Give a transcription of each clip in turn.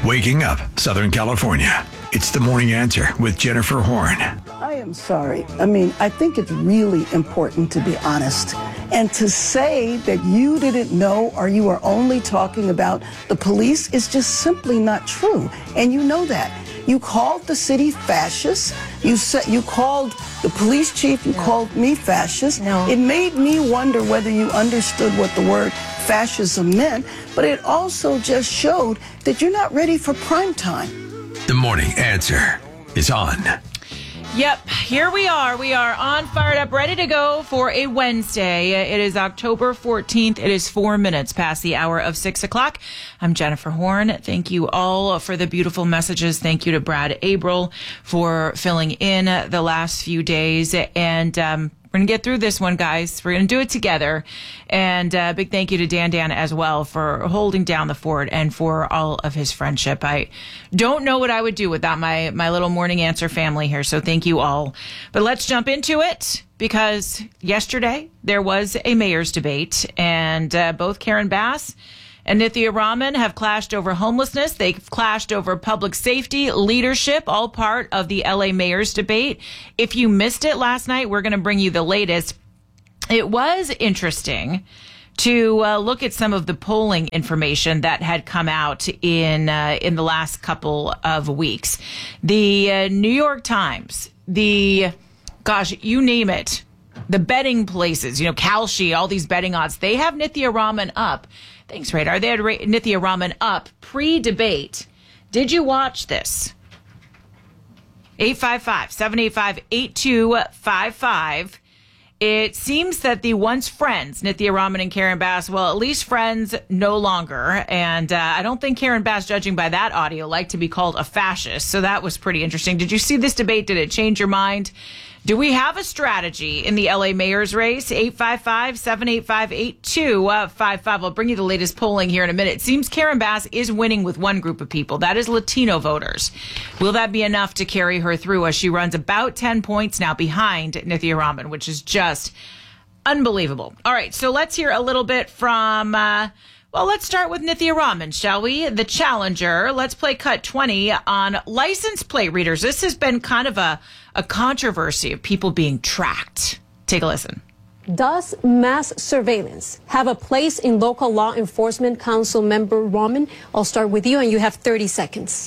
Waking up Southern California. It's the Morning Answer with Jennifer Horn. I am sorry. I think it's really important to be honest. And to say that you didn't know or you are only talking about the police is just simply not true. And you know that. You called the city fascist. You called the police chief. You called me fascist. No. It made me wonder whether you understood what the word fascism meant, but it also just showed that you're not ready for prime time. The Morning Answer is on. Yep, here we are. We are on, fired up, ready to go for a Wednesday. It is October 14th. It is 4 minutes past the hour of 6 o'clock. I'm Jennifer Horn. Thank you all for the beautiful messages. Thank you to Brad Abril for filling in the last few days. And we're going to get through this one, guys. We're going to do it together. And big thank you to Dan as well for holding down the fort and for all of his friendship. I don't know what I would do without my little Morning Answer family here, so thank you all. But let's jump into it, because yesterday there was a mayor's debate, and both Karen Bass and Nithya Raman have clashed over homelessness. They've clashed over public safety, leadership, all part of the LA mayor's debate. If you missed it last night, we're going to bring you the latest. It was interesting to look at some of the polling information that had come out in the last couple of weeks. The New York Times, you name it, the betting places, Kalshi, all these betting odds, they have Nithya Raman up. Thanks, Radar. They had Nithya Raman up pre-debate. Did you watch this? 855-785-8255. It seems that the once friends, Nithya Raman and Karen Bass, well, at least friends no longer. And I don't think Karen Bass, judging by that audio, liked to be called a fascist. So that was pretty interesting. Did you see this debate? Did it change your mind? Do we have a strategy in the LA mayor's race? 855-785-8255. I'll bring you the latest polling here in a minute. It seems Karen Bass is winning with one group of people. That is Latino voters. Will that be enough to carry her through as she runs about 10 points now behind Nithya Raman, which is just unbelievable. All right, so let's hear a little bit from... let's start with Nithya Raman, shall we? The challenger. Let's play cut 20 on license plate readers. This has been kind of a controversy of people being tracked. Take a listen. Does mass surveillance have a place in local law enforcement? Council Member Raman, I'll start with you, and you have 30 seconds.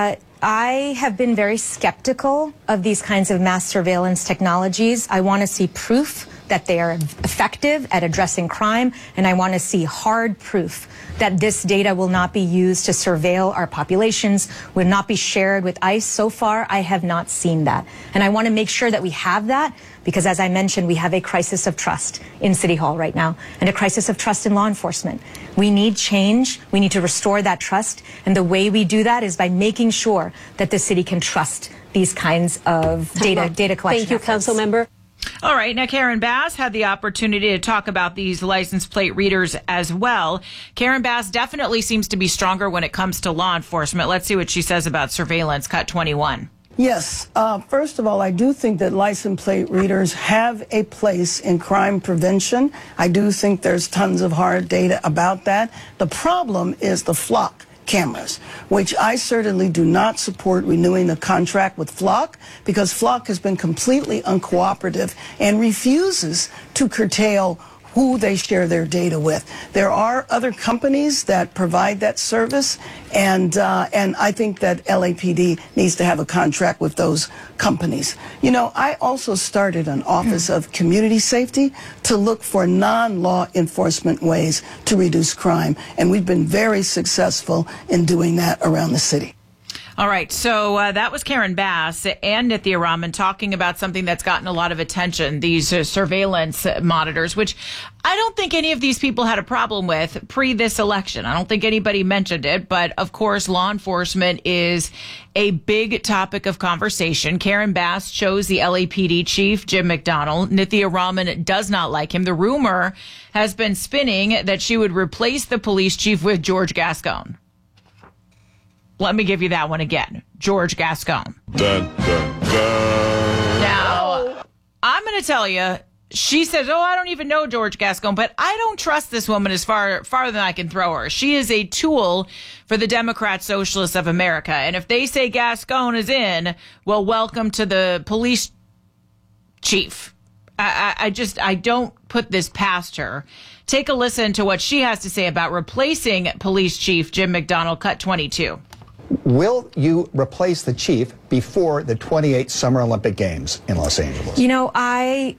I have been very skeptical of these kinds of mass surveillance technologies. I want to see proof that they are effective at addressing crime, and I want to see hard proof that this data will not be used to surveil our populations, will not be shared with ICE. So far, I have not seen that. And I want to make sure that we have that, because as I mentioned, we have a crisis of trust in City Hall right now, and a crisis of trust in law enforcement. We need change. We need to restore that trust. And the way we do that is by making sure that the city can trust these kinds of data collection. Thank you, Council Member. All right. Now, Karen Bass had the opportunity to talk about these license plate readers as well. Karen Bass definitely seems to be stronger when it comes to law enforcement. Let's see what she says about surveillance. Cut 21. Yes. First of all, I do think that license plate readers have a place in crime prevention. I do think there's tons of hard data about that. The problem is the flock cameras, which I certainly do not support renewing the contract with Flock, because Flock has been completely uncooperative and refuses to curtail who they share their data with. There are other companies that provide that service, and I think that LAPD needs to have a contract with those companies. I also started an Office of Community Safety to look for non-law enforcement ways to reduce crime, and we've been very successful in doing that around the city. All right, so that was Karen Bass and Nithya Raman talking about something that's gotten a lot of attention, these surveillance monitors, which I don't think any of these people had a problem with pre this election. I don't think anybody mentioned it, but of course, law enforcement is a big topic of conversation. Karen Bass chose the LAPD chief, Jim McDonnell. Nithya Raman does not like him. The rumor has been spinning that she would replace the police chief with George Gascon. Let me give you that one again. George Gascon. Dun, dun, dun. Now, I'm going to tell you, she says, I don't even know George Gascon, but I don't trust this woman as far than I can throw her. She is a tool for the Democrat Socialists of America. And if they say Gascon is in, well, welcome to the police chief. I don't put this past her. Take a listen to what she has to say about replacing police chief Jim McDonnell, cut 22. Will you replace the chief before the 28 Summer Olympic Games in Los Angeles? You know, I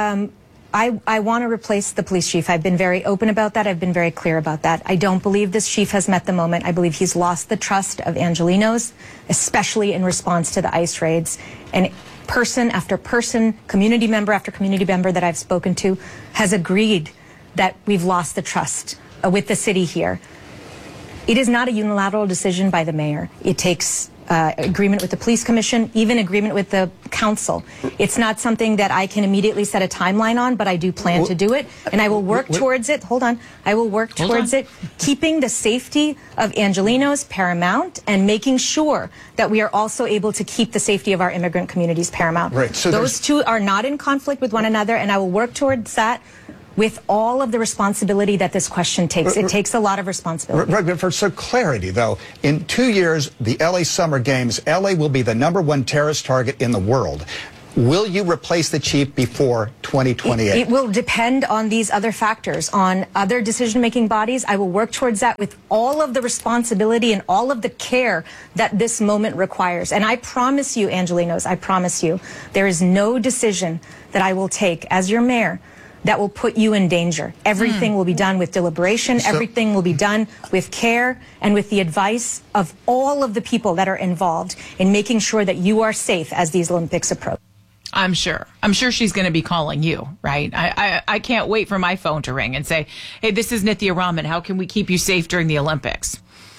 want to replace the police chief. I've been very open about that. I've been very clear about that. I don't believe this chief has met the moment. I believe he's lost the trust of Angelenos, especially in response to the ICE raids. And person after person, community member after community member that I've spoken to has agreed that we've lost the trust with the city here. It is not a unilateral decision by the mayor. It takes agreement with the police commission, even agreement with the council. It's not something that I can immediately set a timeline on, but I do plan to do it, and I will work towards it. Hold on. I will work towards it, keeping the safety of Angelenos paramount and making sure that we are also able to keep the safety of our immigrant communities paramount. Right. So those two are not in conflict with one another, and I will work towards that with all of the responsibility that this question takes. It takes a lot of responsibility. Right, but for some clarity, though, in 2 years, the LA Summer Games, LA will be the #1 terrorist target in the world. Will you replace the chief before 2028? It will depend on these other factors, on other decision-making bodies. I will work towards that with all of the responsibility and all of the care that this moment requires. And I promise you, Angelenos, I promise you, there is no decision that I will take as your mayor that will put you in danger. Everything will be done with deliberation. Everything will be done with care and with the advice of all of the people that are involved in making sure that you are safe as these Olympics approach. I'm sure she's going to be calling you, right? I can't wait for my phone to ring and say, hey, this is Nithya Raman. How can we keep you safe during the Olympics?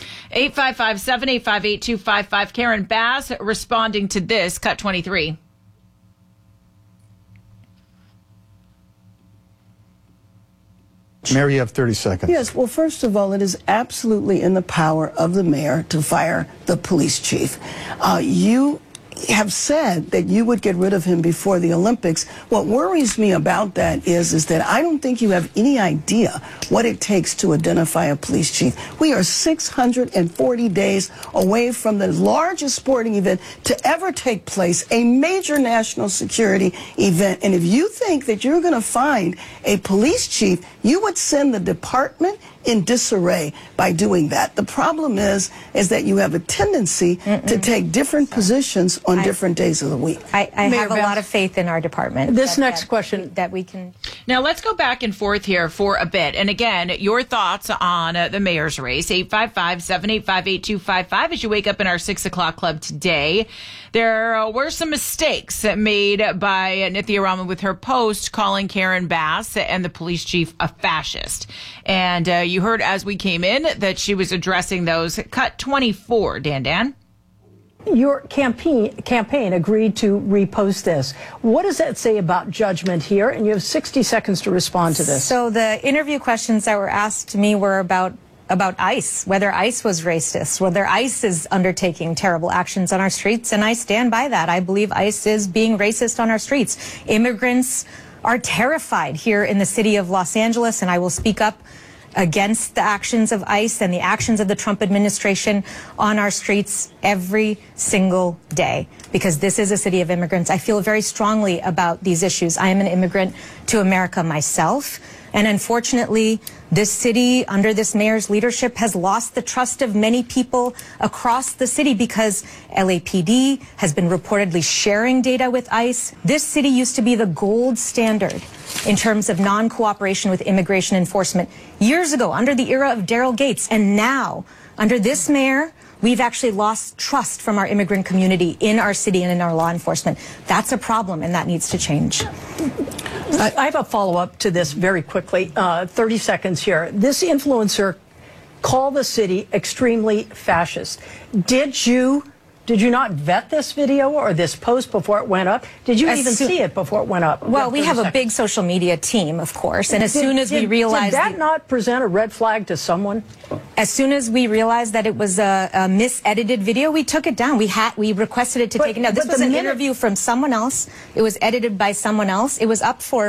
855-785-8255. Karen Bass responding to this, cut 23. Mayor, you have 30 seconds. Yes, well, first of all, it is absolutely in the power of the mayor to fire the police chief. You have said that you would get rid of him before the Olympics. What worries me about that is that I don't think you have any idea what it takes to identify a police chief. We are 640 days away from the largest sporting event to ever take place, a major national security event. And if you think that you're going to find a police chief, you would send the department in disarray by doing that. The problem is that you have a tendency to take different positions on different days of the week. I have a lot of faith in our department. This next question that we can. Now let's go back and forth here for a bit. And again, your thoughts on the mayor's race, 855-785-8255 as you wake up in our 6 o'clock club today. There were some mistakes made by Nithya Raman with her post calling Karen Bass and the police chief a fascist. And you heard as we came in that she was addressing those. Cut 24, Dan. Your campaign agreed to repost this. What does that say about judgment here? And you have 60 seconds to respond to this. So the interview questions that were asked to me were about ICE, whether ICE was racist, whether ICE is undertaking terrible actions on our streets, and I stand by that. I believe ICE is being racist on our streets. Immigrants are terrified here in the city of Los Angeles, and I will speak up against the actions of ICE and the actions of the Trump administration on our streets every single day, because this is a city of immigrants. I feel very strongly about these issues. I am an immigrant to America myself, and unfortunately, this city, under this mayor's leadership, has lost the trust of many people across the city because LAPD has been reportedly sharing data with ICE. This city used to be the gold standard in terms of non-cooperation with immigration enforcement years ago, under the era of Daryl Gates. And now, under this mayor, we've actually lost trust from our immigrant community in our city and in our law enforcement. That's a problem, and that needs to change. I have a follow-up to this very quickly. 30 seconds here. This influencer called the city extremely fascist. Did you not vet this video or this post before it went up? Did you even see it before it went up? Well, we have a big social media team, of course, and as soon as we realized... Did that not present a red flag to someone? As soon as we realized that it was a misedited video, we took it down. We requested it to take it down. This was an interview from someone else. It was edited by someone else. It was up for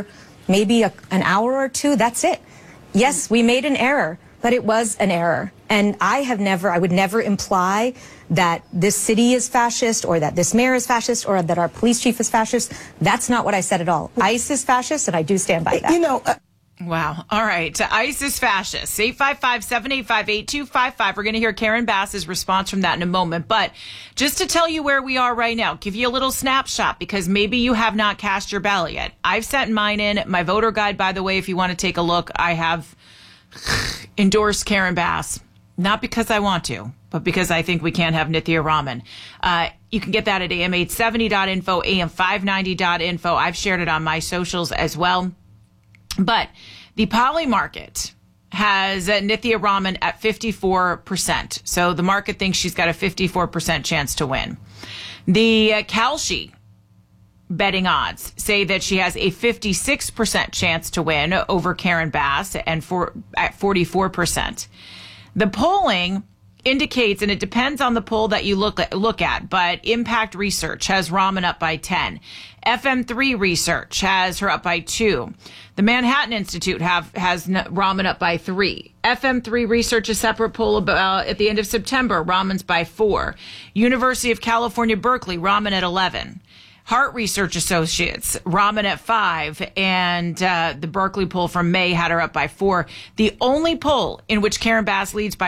maybe an hour or two. That's it. Yes, we made an error, but it was an error. And I would never imply that this city is fascist or that this mayor is fascist or that our police chief is fascist. That's not what I said at all. ICE is fascist, and I do stand by that. You know, Wow. All right. ICE is fascist. 855-785-8255. We're going to hear Karen Bass's response from that in a moment. But just to tell you where we are right now, give you a little snapshot because maybe you have not cast your ballot yet. I've sent mine in. My voter guide, by the way, if you want to take a look, I have endorsed Karen Bass. Not because I want to, but because I think we can't have Nithya Raman. You can get that at am870.info, am590.info. I've shared it on my socials as well. But the Poly market has Nithya Raman at 54%. So the market thinks she's got a 54% chance to win. The Kalshi betting odds say that she has a 56% chance to win over Karen Bass and at 44%. The polling indicates, and it depends on the poll that you look at, but Impact Research has Raman up by 10. FM3 Research has her up by 2. The Manhattan Institute has Raman up by 3. FM3 Research, a separate poll about at the end of September, Raman's by 4. University of California, Berkeley, Raman at 11. Hart Research Associates, Raman at 5, and the Berkeley poll from May had her up by 4. The only poll in which Karen Bass leads by